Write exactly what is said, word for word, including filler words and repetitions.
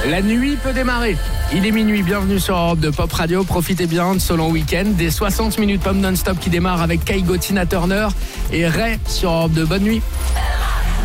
La nuit peut démarrer. Il est minuit, bienvenue sur Europe deux Pop Radio. Profitez bien de ce long week-end. Des soixante minutes pop non-stop qui démarrent avec Kaigo, Tina Turner et Ray sur Europe deux. Bonne nuit.